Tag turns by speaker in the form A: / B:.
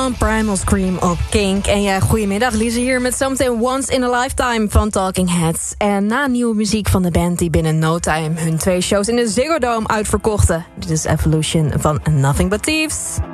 A: van Primal Scream op Kink. En ja, goedemiddag, Lise hier met zometeen Once in a Lifetime van Talking Heads. En na nieuwe muziek van de band die binnen no time hun 2 shows in de Ziggo Dome uitverkochten. Dit is Evolution van Nothing But Thieves.